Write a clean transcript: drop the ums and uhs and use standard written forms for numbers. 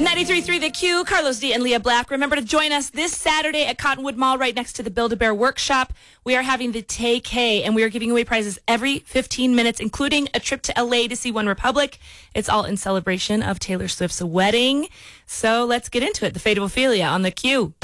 93.3 The Q, Carlos D. and Leah Black. Remember to join us this Saturday at Cottonwood Mall right next to the Build-A-Bear workshop. We are having the Tay-K, and we are giving away prizes every 15 minutes, including a trip to LA to see One Republic. It's all in celebration of Taylor Swift's wedding. So let's get into it. The Fate of Ophelia on The Q.